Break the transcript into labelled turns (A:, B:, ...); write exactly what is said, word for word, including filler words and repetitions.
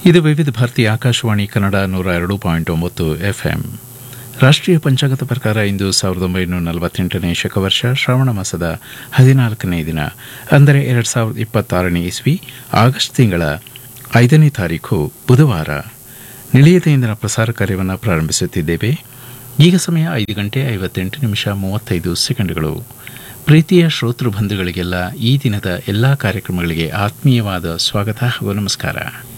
A: ಇದು ವಿವಿಧ ಭಾರತಿ ಆಕಾಶವಾಣಿ ಕನ್ನಡ ನೂರ ಎರಡು ಪಾಯಿಂಟ್ ಒಂಬತ್ತು ಎಫ್ಎಂ. ರಾಷ್ಟ್ರೀಯ ಪಂಚಾಂಗದ ಪ್ರಕಾರ ಇಂದು ಸಾವಿರದ ಒಂಬೈನೂರ ನಲವತ್ತೆಂಟನೇ ಶಕವರ್ಷ ಶ್ರಾವಣ ಮಾಸದ ಹದಿನಾಲ್ಕನೇ ದಿನ, ಅಂದರೆ ಎರಡು ಸಾವಿರದ ಇಪ್ಪತ್ತಾರನೇ ಇಸ್ವಿ ಆಗಸ್ಟ್ ತಿಂಗಳ ಐದನೇ ತಾರೀಖು ಬುಧವಾರ. ನಿಲಯದ ಇಂದಿನ ಪ್ರಸಾರ ಕಾರ್ಯವನ್ನು ಪ್ರಾರಂಭಿಸುತ್ತಿದ್ದೇವೆ. ಈಗ ಸಮಯ ಐದು ಗಂಟೆ ಐವತ್ತೆಂಟು ನಿಮಿಷ ಮೂವತ್ತೈದು ಸೆಕೆಂಡ್ಗಳು. ಪ್ರೀತಿಯ ಶ್ರೋತೃ ಬಂಧುಗಳಿಗೆಲ್ಲ ಈ ದಿನದ ಎಲ್ಲ ಕಾರ್ಯಕ್ರಮಗಳಿಗೆ ಆತ್ಮೀಯವಾದ ಸ್ವಾಗತ ಹಾಗೂ ನಮಸ್ಕಾರ.